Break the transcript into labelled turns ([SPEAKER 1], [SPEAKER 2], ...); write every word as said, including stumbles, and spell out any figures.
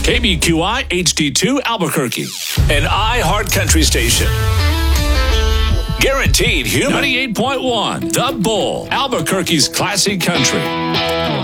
[SPEAKER 1] K B Q I H D two Albuquerque, an iHeart Country station. Guaranteed human. ninety-eight point one The Bull, Albuquerque's classic country.